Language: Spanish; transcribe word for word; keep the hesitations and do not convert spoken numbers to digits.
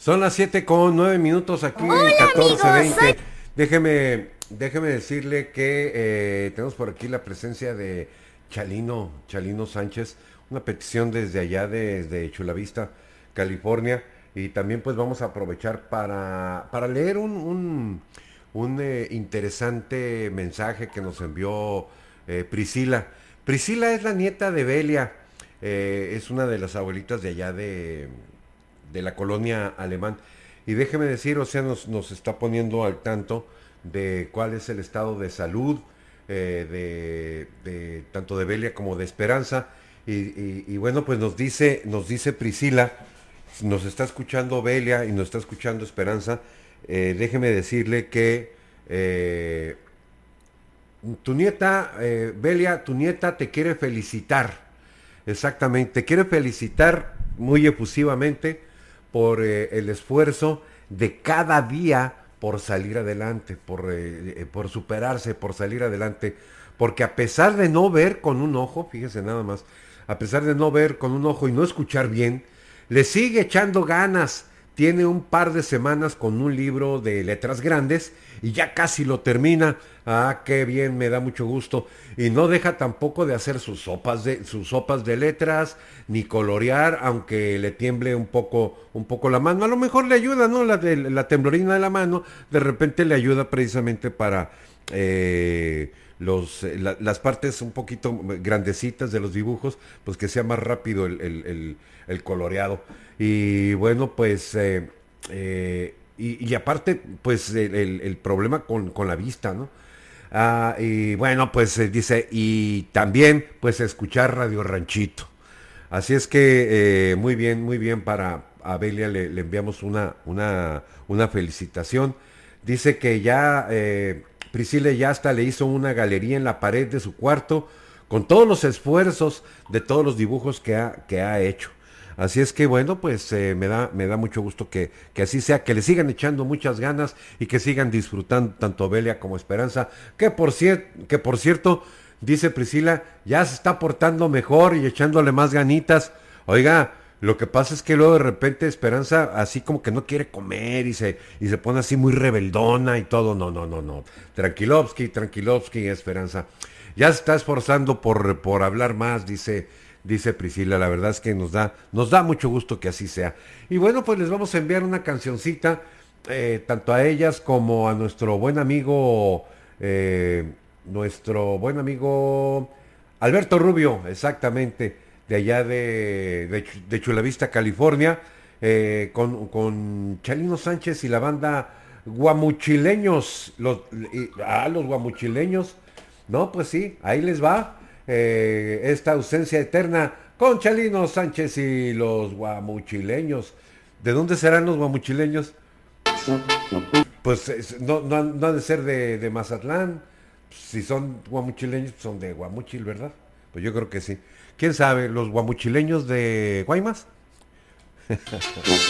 Son las siete con nueve minutos aquí en Hola catorce amigos, veinte. soy... Déjeme, déjeme decirle que eh, tenemos por aquí la presencia de Chalino, Chalino Sánchez, una petición desde allá, desde Chulavista, California. Y también pues vamos a aprovechar para, para leer un, un, un, eh, interesante mensaje que nos envió eh, Priscila. Priscila es la nieta de Belia, eh, es una de las abuelitas de allá de, de la colonia alemán. Y déjeme decir, o sea, nos, nos está poniendo al tanto de cuál es el estado de salud eh, de, de tanto de Belia como de Esperanza. Y, y, y bueno, pues nos dice, nos dice Priscila, nos está escuchando Belia y nos está escuchando Esperanza. Eh, déjeme decirle que eh, tu nieta, eh, Belia, tu nieta te quiere felicitar. Exactamente, te quiere felicitar muy efusivamente por eh, el esfuerzo de cada día por salir adelante, por, eh, eh, por superarse, por salir adelante. Porque a pesar de no ver con un ojo, fíjese nada más, a pesar de no ver con un ojo y no escuchar bien, le sigue echando ganas. Tiene un par de semanas con un libro de letras grandes y ya casi lo termina. Ah, qué bien, me da mucho gusto. Y no deja tampoco de hacer sus sopas de, sus sopas de letras, ni colorear, aunque le tiemble un poco, un poco la mano. A lo mejor le ayuda, ¿no? La, de, la temblorina de la mano, de repente le ayuda precisamente para eh, los, eh, la, las partes un poquito grandecitas de los dibujos, pues que sea más rápido el, el, el, el coloreado. Y bueno, pues... Eh, eh, y, y, aparte, pues el, el, el problema con, con, la vista, ¿no? Ah, y bueno, pues eh, dice, y también pues escuchar Radio Ranchito. Así es que eh, muy bien, muy bien para Abelia, le, le enviamos una, una, una felicitación. Dice que ya eh, Priscila ya hasta le hizo una galería en la pared de su cuarto con todos los esfuerzos de todos los dibujos que ha, que ha hecho. Así es que bueno, pues eh, me, da, me da mucho gusto que, que así sea, que le sigan echando muchas ganas y que sigan disfrutando tanto Belia como Esperanza, que por, cier que por cierto, dice Priscila, ya se está portando mejor y echándole más ganitas. Oiga, lo que pasa es que luego de repente Esperanza así como que no quiere comer y se, y se pone así muy rebeldona y todo. No, no, no, no. Tranquilovsky, Tranquilovsky, Esperanza. Ya se está esforzando por, por hablar más, dice dice Priscila, la verdad es que nos da, nos da mucho gusto que así sea. Y bueno, pues les vamos a enviar una cancioncita, eh, tanto a ellas como a nuestro buen amigo, eh, nuestro buen amigo Alberto Rubio, exactamente, de allá de, de, de Chulavista, California, eh, con, con Chalino Sánchez y la banda Guamuchileños, los, y, ah, los Guamuchileños, no, pues sí, ahí les va. Eh, esta ausencia eterna con Chalino Sánchez y los guamuchileños. ¿De dónde serán los guamuchileños? Pues es, no, no, no han de ser de, de Mazatlán. Si son guamuchileños, son de Guamuchil, ¿verdad? Pues yo creo que sí. ¿Quién sabe? ¿Los guamuchileños de Guaymas?